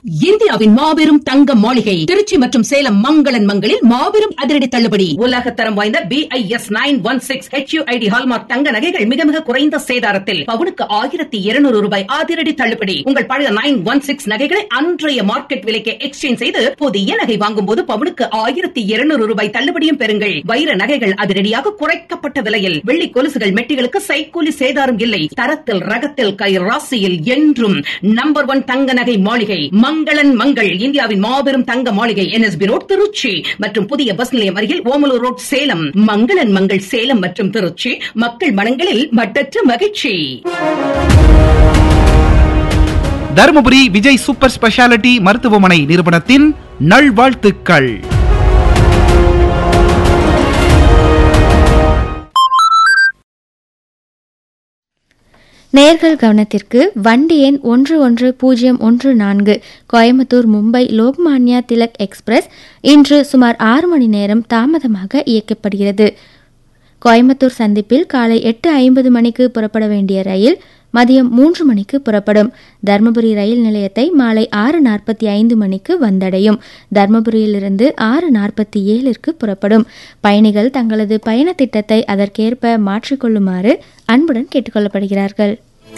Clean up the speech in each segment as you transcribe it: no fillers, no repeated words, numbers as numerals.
இந்தியாவின் மாபெரும் தங்க மாளிகை திருச்சி மற்றும் சேலம் மங்களன் மங்களில் மாபெரும் அதிரடி தள்ளுபடி. உலகத்தரம் வாய்ந்த BIS 916 HUID ஹால்மார்க் தங்க நகைகள் மிக மிக குறைந்த சேதாரத்தில் பவுனுக்கு 1200 ரூபாய் அதிரடி தள்ளுபடி. உங்கள் பழைய 916 நகைகளை அன்றைய மார்க்கெட் விலைக்கு எக்ஸ்சேஞ்ச் செய்து புதிய நகை வாங்கும் போது பவுனுக்கு 1200 ரூபாய் தள்ளுபடியும் பெறுங்கள். வைர நகைகள் அதிரடியாக குறைக்கப்பட்ட விலையில், வெள்ளி கொலுசுகள் மெட்டிகளுக்கு சைக்கூலி சேதாரம் இல்லை. தரத்தில் ரகத்தில் கை ராசியில் என்றும் நம்பர் 1 தங்க நகை மாளிகை மங்களன் மங்கள். இந்தியாவின் மாபெரும் தங்க மாளிகை NSB ரோட் திருச்சி மற்றும் புதிய பஸ் நிலையம் அருகில் ஓமலூர் ரோட் சேலம். மங்களன் மங்கள் சேலம் மற்றும் திருச்சி, மக்கள் மனங்களில் மட்டற்ற மகிழ்ச்சி. தருமபுரி விஜய் சூப்பர் ஸ்பெஷாலிட்டி மருத்துவமனை நிறுவனத்தின் நல்வாழ்த்துக்கள். நேயர்கள் கவனத்திற்கு வண்டி எண் 111014 கோயம்புத்தூர் மும்பை லோக்மான்யா திலக் எக்ஸ்பிரஸ் இன்று சுமார் 6 மணி நேரம் தாமதமாக இயக்கப்படுகிறது. கோயம்புத்தூர் சந்திப்பில் காலை 8:50 மணிக்கு புறப்பட வேண்டிய ரயில் மதியம் 3 மணிக்கு புறப்படும். தர்மபுரி ரயில் நிலையத்தை மாலை 6:45 மணிக்கு வந்தடையும். தர்மபுரியிலிருந்து 6:47 புறப்படும். பயணிகள் தங்களது பயண திட்டத்தை அதற்கேற்ப மாற்றிக்கொள்ளுமாறு அன்புடன் கேட்டுக்கொள்ளப்படுகிறார்கள்.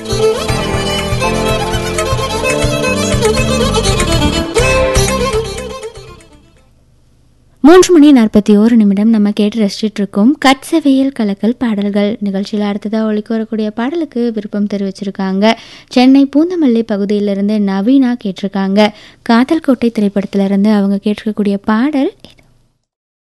3:41 நம்ம கேட்டு ரசிச்சுட்டு இருக்கோம் கட்சவையில் கலக்கல் பாடல்கள் நிகழ்ச்சியில். அடுத்ததாக ஒலிக்க வரக்கூடிய பாடலுக்கு விருப்பம் தெரிவிச்சிருக்காங்க. சென்னை பூந்தமல்லி பகுதியிலிருந்து நவீனா கேட்டிருக்காங்க. காதல் கோட்டை திரைப்படத்திலிருந்து அவங்க கேட்டிருக்கக்கூடிய பாடல்